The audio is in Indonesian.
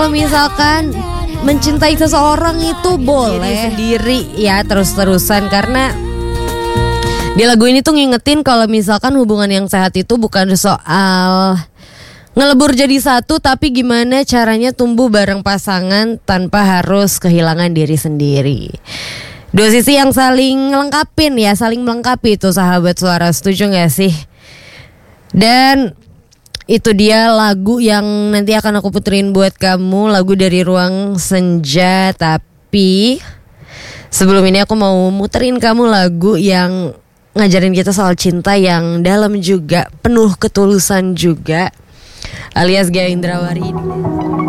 Kalau misalkan mencintai seseorang itu boleh sendiri ya terus-terusan, karena di lagu ini tuh ngingetin kalau misalkan hubungan yang sehat itu bukan soal ngelebur jadi satu, tapi gimana caranya tumbuh bareng pasangan tanpa harus kehilangan diri sendiri. Dua sisi yang saling lengkapin ya, saling melengkapi itu sahabat suara, setuju gak sih? Dan itu dia lagu yang nanti akan aku puterin buat kamu, lagu dari Ruang Senja. Tapi sebelum ini aku mau muterin kamu lagu yang ngajarin kita soal cinta yang dalam juga, penuh ketulusan juga, alias Gaya Indrawari ini.